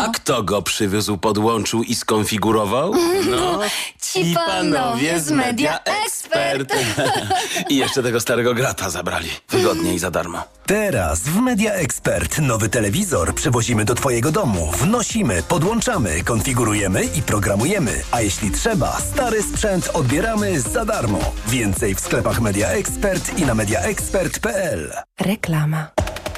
A kto go przywiózł, podłączył i skonfigurował? No, Ci panowie z Media Expert. I jeszcze tego starego grata zabrali. Wygodnie i za darmo. Teraz w Media Expert nowy telewizor przywozimy do Twojego domu. Wnosimy, podłączamy, konfigurujemy i programujemy. A jeśli trzeba, stary sprzęt odbieramy za darmo. Więcej w sklepach Media Expert i na mediaexpert.pl. Reklama.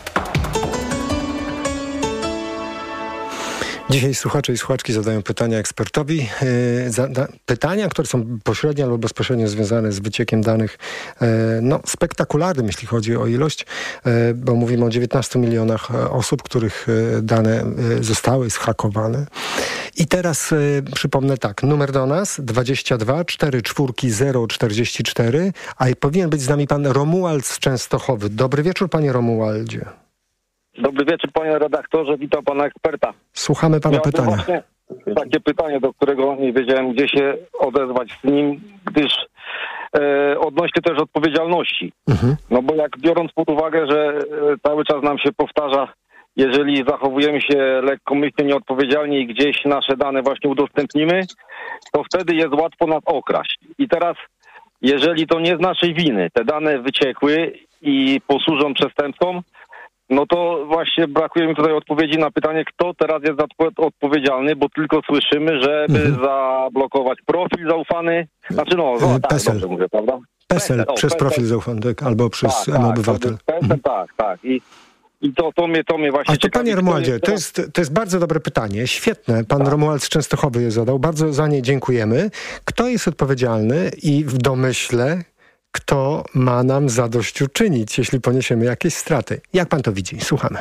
Dzisiaj słuchacze i słuchaczki zadają pytania ekspertowi. Pytania, które są pośrednio albo bezpośrednio związane z wyciekiem danych, spektakularnym, jeśli chodzi o ilość, bo mówimy o 19 milionach osób, których dane zostały zhakowane. I teraz przypomnę tak, numer do nas 22 44 044, a powinien być z nami pan Romuald z Częstochowy. Dobry wieczór, panie Romualdzie. Dobry wieczór, panie redaktorze, witam pana eksperta. Słuchamy pana pytania. Właśnie takie pytanie, do którego nie wiedziałem, gdzie się odezwać z nim, gdyż odnośnie też odpowiedzialności. No bo jak biorąc pod uwagę, że cały czas nam się powtarza, jeżeli zachowujemy się lekkomyślnie, nieodpowiedzialnie i gdzieś nasze dane właśnie udostępnimy, to wtedy jest łatwo nas okraść. I teraz, jeżeli to nie z naszej winy, te dane wyciekły i posłużą przestępcom, no to właśnie brakuje mi tutaj odpowiedzi na pytanie, kto teraz jest odpowiedzialny, bo tylko słyszymy, żeby zablokować profil zaufany. Znaczy PESEL. dobrze mówię, prawda? PESEL, przez profil zaufany, tak, albo przez M-Obywatel. PESEL, tak. I to mnie właśnie A to panie Romualdzie, to jest bardzo dobre pytanie, świetne. Pan Romuald z Częstochowy je zadał, bardzo za nie dziękujemy. Kto jest odpowiedzialny i w domyśle kto ma nam zadośćuczynić, jeśli poniesiemy jakieś straty? Jak pan to widzi? Słuchamy.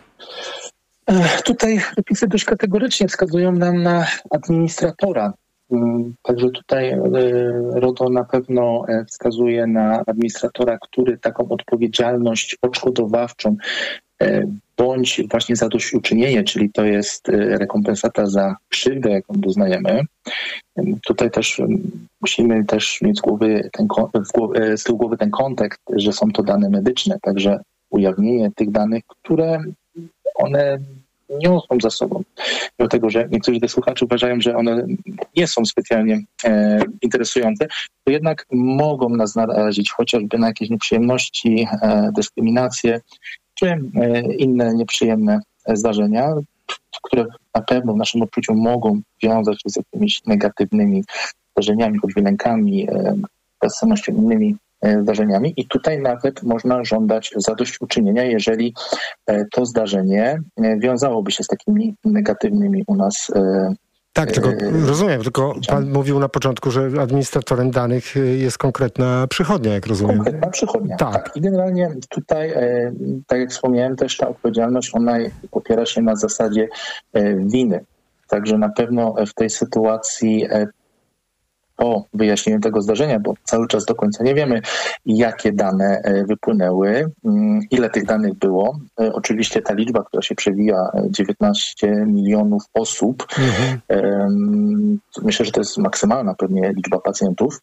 Tutaj przepisy dość kategorycznie wskazują nam na administratora. Także tutaj RODO na pewno wskazuje na administratora, który taką odpowiedzialność odszkodowawczą bądź właśnie zadośćuczynienie, czyli to jest rekompensata za krzywdę, jaką doznajemy. Tutaj też musimy też mieć z tyłu głowy ten kontekst, że są to dane medyczne, także ujawnienie tych danych, które one niosą za sobą. Mimo tego, że niektórzy ze słuchaczy uważają, że one nie są specjalnie interesujące, to jednak mogą nas narazić chociażby na jakieś nieprzyjemności, dyskryminację, czy inne nieprzyjemne zdarzenia, które na pewno w naszym odczuciu mogą wiązać się z jakimiś negatywnymi zdarzeniami, choćby lękami, bezsennością, innymi zdarzeniami. I tutaj nawet można żądać zadośćuczynienia, jeżeli to zdarzenie wiązałoby się z takimi negatywnymi u nas tak, tylko rozumiem, tylko pan mówił na początku, że administratorem danych jest konkretna przychodnia, jak rozumiem. Konkretna przychodnia, tak. I generalnie tutaj, tak jak wspomniałem, też ta odpowiedzialność, ona opiera się na zasadzie winy. Także na pewno w tej sytuacji po wyjaśnieniu tego zdarzenia, bo cały czas do końca nie wiemy, jakie dane wypłynęły, ile tych danych było. Oczywiście ta liczba, która się przewija, 19 milionów osób, myślę, że to jest maksymalna pewnie liczba pacjentów.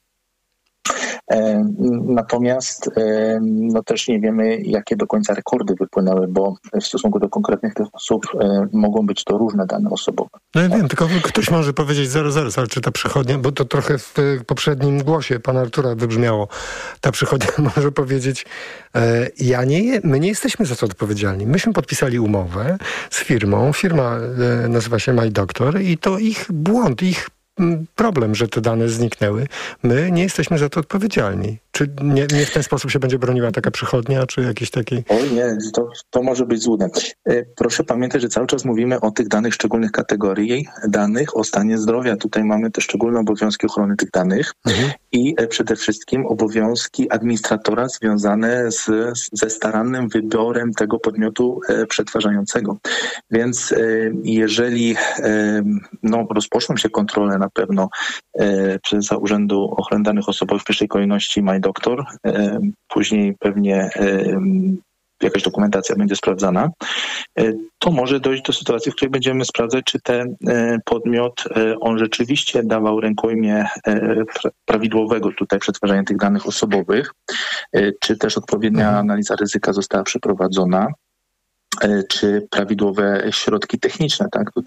Natomiast też nie wiemy, jakie do końca rekordy wypłynęły, bo w stosunku do konkretnych tych osób mogą być to różne dane osobowe. No ja wiem, tylko ktoś może powiedzieć 00, ale czy ta przychodnia, bo to trochę w poprzednim głosie pana Artura wybrzmiało, ta przychodnia może powiedzieć, my nie jesteśmy za to odpowiedzialni. Myśmy podpisali umowę z firmą, firma nazywa się MyDoctor i to ich błąd, ich problem, że te dane zniknęły. My nie jesteśmy za to odpowiedzialni. Czy nie w ten sposób się będzie broniła taka przychodnia, czy jakiś taki... Oj nie, to może być złudne. Proszę pamiętać, że cały czas mówimy o tych danych szczególnych kategorii, danych o stanie zdrowia. Tutaj mamy te szczególne obowiązki ochrony tych danych i przede wszystkim obowiązki administratora związane ze starannym wyborem tego podmiotu przetwarzającego. Więc jeżeli rozpoczną się kontrole na pewno prezesa Urzędu Ochrony Danych Osobowych, w pierwszej kolejności MyDoctor, później pewnie jakaś dokumentacja będzie sprawdzana, to może dojść do sytuacji, w której będziemy sprawdzać, czy ten podmiot, on rzeczywiście dawał rękojmię prawidłowego tutaj przetwarzania tych danych osobowych, czy też odpowiednia analiza ryzyka została przeprowadzona, czy prawidłowe środki techniczne, tak?